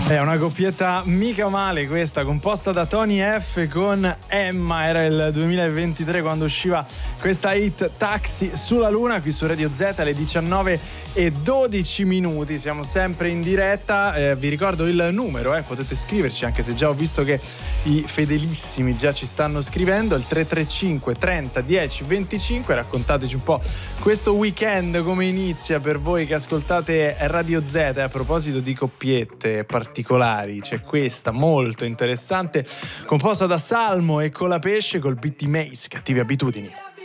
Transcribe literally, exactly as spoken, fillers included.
È una coppietta mica male questa, composta da Tony F con Emma. Era il duemilaventitré quando usciva questa hit Taxi sulla Luna, qui su Radio Z alle diciannove e dodici minuti. Siamo sempre in diretta, eh, vi ricordo il numero, eh, potete scriverci, anche se già ho visto che i fedelissimi già ci stanno scrivendo, il tre tre cinque trenta dieci venticinque. Raccontateci un po' questo weekend come inizia per voi che ascoltate Radio Z. eh, a proposito di coppiette particolari, c'è questa molto interessante composta da Salmo e Colapesce col beat di Mace, Cattive Abitudini.